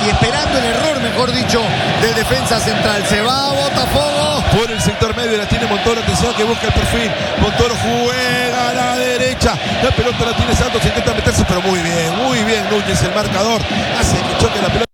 y esperando el error, mejor dicho, del defensa central. Se va Botafogo. Por el sector medio la tiene Montoro, atención que busca el perfil. Montoro juega a la derecha. La pelota la tiene Santos, intenta meterse, pero muy bien Núñez, el marcador. Hace que choque la pelota.